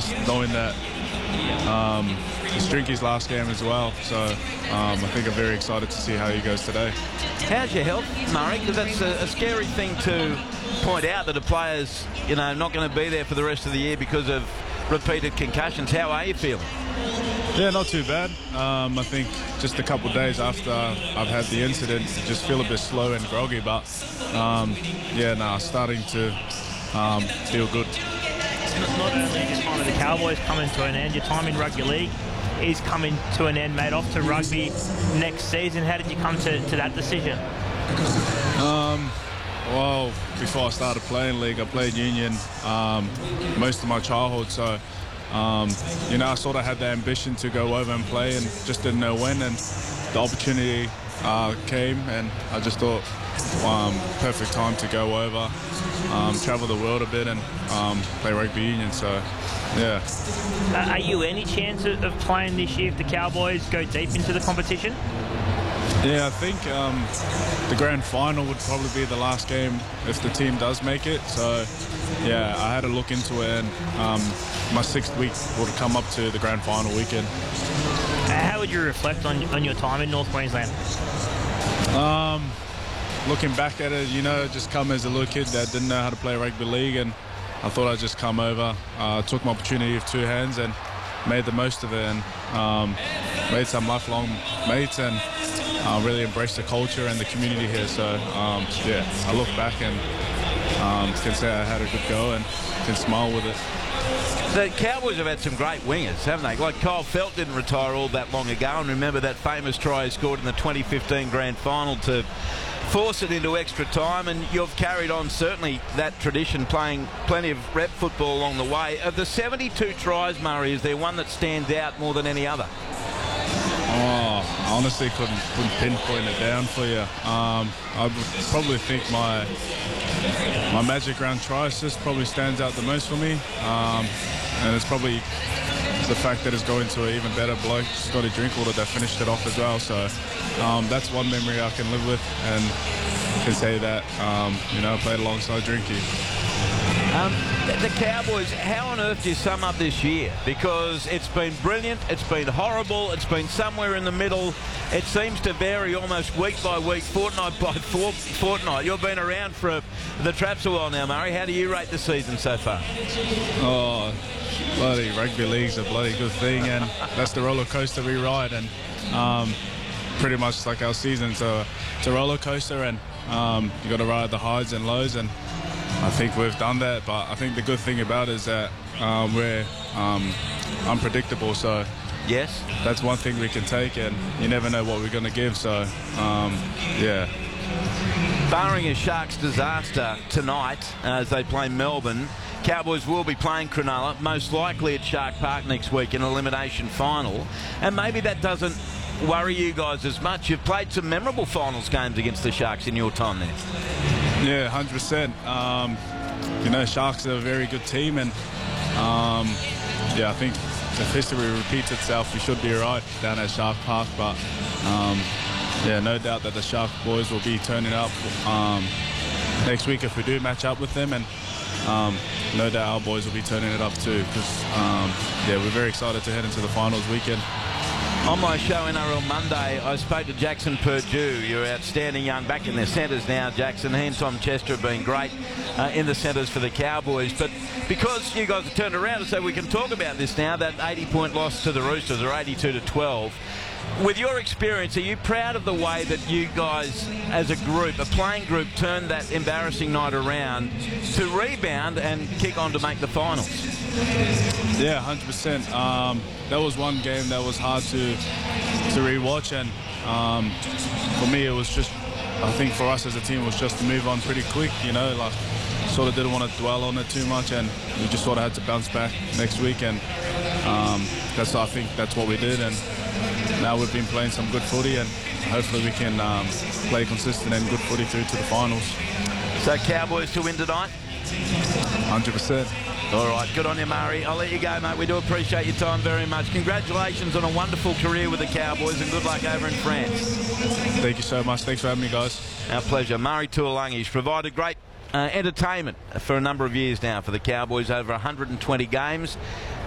just knowing that it's Drinky's last game as well. So I think I'm very excited to see how he goes today. How's your health, Murray? Because that's a scary thing to point out, that a player's, not going to be there for the rest of the year because of repeated concussions. How are you feeling? Yeah, not too bad. I think just a couple of days after I've had the incident, just feel a bit slow and groggy, but starting to feel good. Not only is your time with the Cowboys coming to an end, your time in rugby league is coming to an end, mate. Off to rugby next season. How did you come to that decision? Well, before I started playing league, I played union most of my childhood, so I sort of had the ambition to go over and play, and just didn't know when, and the opportunity came, and I just thought perfect time to go over, travel the world a bit, and play rugby union. So yeah. Are you any chance of playing this year if the Cowboys go deep into the competition? Yeah, I think the grand final would probably be the last game if the team does make it. So, yeah, I had a look into it, and my 6th week would come up to the grand final weekend. How would you reflect on your time in North Queensland? Looking back at it, just come as a little kid that didn't know how to play rugby league, and I thought I'd just come over, took my opportunity with 2 hands and made the most of it, and made some lifelong mates, and really embraced the culture and the community here. So, I look back and can say I had a good go and can smile with it. The Cowboys have had some great wingers, haven't they? Like Kyle Felt didn't retire all that long ago, and remember that famous try he scored in the 2015 grand final to force it into extra time, and you've carried on certainly that tradition, playing plenty of rep football along the way. Of the 72 tries, Murray, is there one that stands out more than any other? I honestly couldn't pinpoint it down for you. I would probably think my magic round try assist probably stands out the most for me, and it's probably the fact that it's going to an even better bloke, Scotty Drinkwater, that finished it off as well. So that's one memory I can live with, and can say that I played alongside Drinky. The Cowboys, how on earth do you sum up this year? Because it's been brilliant, it's been horrible, it's been somewhere in the middle. It seems to vary almost week by week, fortnight by fortnight. You've been around for the traps a while now, Murray. How do you rate the season so far? Oh, bloody rugby league's a bloody good thing, and that's the roller coaster we ride, and pretty much like our season. So it's a roller coaster, and you got to ride the highs and lows, and I think we've done that. But I think the good thing about it is that we're unpredictable. So yes, that's one thing we can take, and you never know what we're going to give. So yeah. Barring a Sharks disaster tonight as they play Melbourne, Cowboys will be playing Cronulla, most likely at Shark Park next week in an elimination final. And maybe that doesn't worry you guys as much. You've played some memorable finals games against the Sharks in your time there. Yeah, 100%. Sharks are a very good team, and I think if history repeats itself, we should be right down at Shark Park. But no doubt that the Shark boys will be turning up next week if we do match up with them, and no doubt our boys will be turning it up too, because we're very excited to head into the finals weekend. On my show NRL Monday, I spoke to Jackson Purdue. You're outstanding young back in their centres now, Jackson. He and Tom Chester have been great in the centres for the Cowboys. But because you guys have turned around, so we can talk about this now, that 80-point loss to the Roosters, or 82-12. With your experience, are you proud of the way that you guys, as a group, a playing group, turned that embarrassing night around to rebound and kick on to make the finals? Yeah, 100%. That was one game that was hard to rewatch, and for me, it was just, I think for us as a team, it was just to move on pretty quick. Sort of didn't want to dwell on it too much, and we just sort of had to bounce back next week, and I think that's what we did. And now we've been playing some good footy, and hopefully we can play consistent and good footy through to the finals. So Cowboys to win tonight? 100%. All right, good on you, Murray. I'll let you go, mate. We do appreciate your time very much. Congratulations on a wonderful career with the Cowboys, and good luck over in France. Thank you so much. Thanks for having me, guys. Our pleasure. Murray Tuolangi's provided great entertainment for a number of years now for the Cowboys, over 120 games.